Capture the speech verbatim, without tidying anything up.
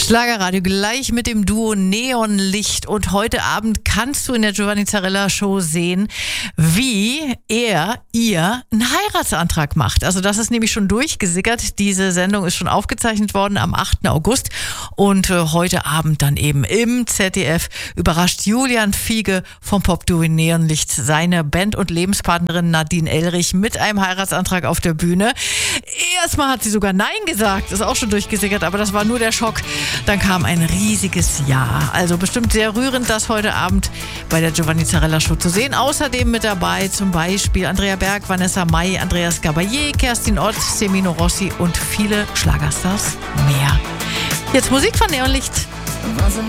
Schlagerradio gleich mit dem Duo Neonlicht und heute Abend kannst du in der Giovanni Zarella Show sehen, wie er, ihr einen Heiratsantrag macht. Also das ist nämlich schon durchgesickert. Diese Sendung ist schon aufgezeichnet worden am achten August und äh, heute Abend dann eben im Z D F überrascht Julian Fiege vom Popduo Neonlicht seine Band- und Lebenspartnerin Nadine Elrich mit einem Heiratsantrag auf der Bühne. Erstmal hat sie sogar Nein gesagt, ist auch schon durchgesickert, aber das war nur der Schock. Dann kam ein riesiges Ja. Also bestimmt sehr rührend, das heute Abend bei der Giovanni Zarella Show zu sehen. Außerdem mit dabei zum Beispiel Andrea Berg, Vanessa Mai, Andreas Gabalier, Kerstin Ott, Semino Rossi und viele Schlagerstars mehr. Jetzt Musik von Neonlicht.